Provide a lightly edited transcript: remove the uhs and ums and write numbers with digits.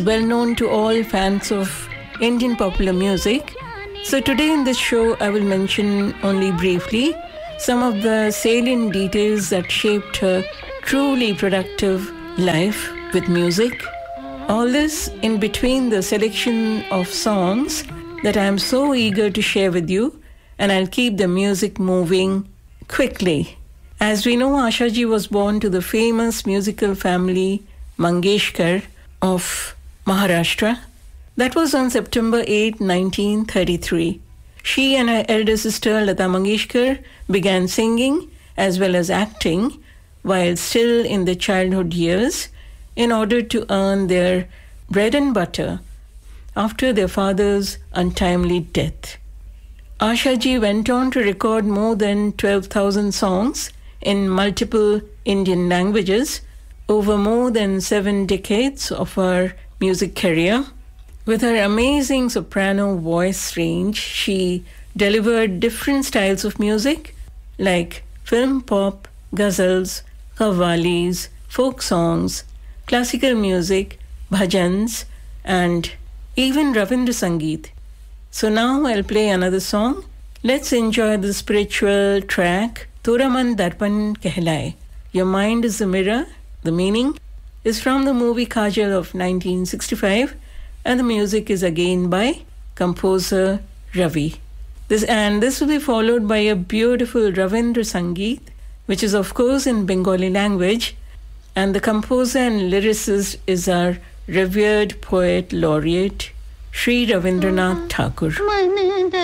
well known to all fans of Indian popular music. So today in this show, I will mention only briefly some of the salient details that shaped her truly productive life with music. All this in between the selection of songs that I am so eager to share with you, and I'll keep the music moving quickly. As we know, Asha ji was born to the famous musical family Mangeshkar of Maharashtra. That was on September 8, 1933. She and her elder sister Lata Mangeshkar began singing as well as acting while still in their childhood years in order to earn their bread and butter after their father's untimely death. Asha ji went on to record more than 12,000 songs in multiple Indian languages over more than 7 decades of her music career. With her amazing soprano voice range, she delivered different styles of music like film pop, ghazals, qawwalis, folk songs, classical music, bhajans, and even Ravindra Sangeet. So now I'll play another song. Let's enjoy the spiritual track, Tora Man Darpan Kehlaye. Your mind is the mirror. The meaning is from the movie Kajal of 1965, and the music is again by composer Ravi. This will be followed by a beautiful Ravindra Sangeet, which is of course in Bengali language, and the composer and lyricist is our revered poet laureate Sri Ravindranath Tagore.